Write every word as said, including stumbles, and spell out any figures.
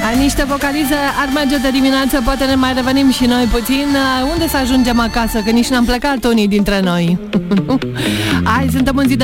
Ai niște vocalize, ar merge de dimineață, poate ne mai revenim și noi puțin. Unde să ajungem acasă, că nici n-am plecat unii dintre noi. Hai, suntem în zi de